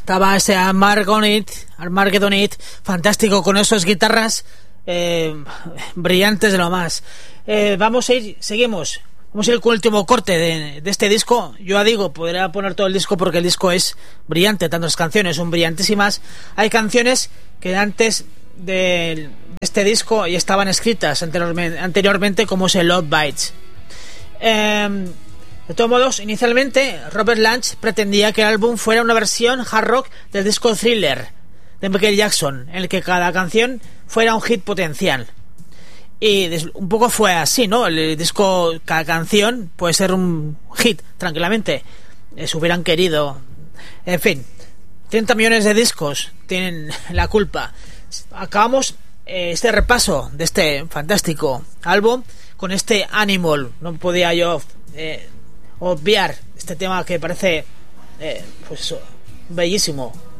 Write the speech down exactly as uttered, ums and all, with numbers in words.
estaba ese Armageddon, Armageddon fantástico con esas guitarras eh, brillantes de lo más. Eh, vamos a ir, seguimos. Vamos a ir con el último corte de, de este disco. Yo ya digo, podría poner todo el disco porque el disco es brillante, tanto las canciones son brillantísimas. Hay canciones que antes de este disco ya estaban escritas anteriormente, anteriormente como es el Love Bites. Eh, de todos modos, inicialmente Robert Lange pretendía que el álbum fuera una versión hard rock del disco Thriller de Michael Jackson, en el que cada canción fuera un hit potencial. Y un poco fue así, ¿no? El disco, cada canción puede ser un hit tranquilamente, eh, si hubieran querido. En fin, treinta millones de discos tienen la culpa. Acabamos eh, este repaso de este fantástico álbum con este Animal. No podía yo eh, obviar este tema que parece eh, pues eso, bellísimo.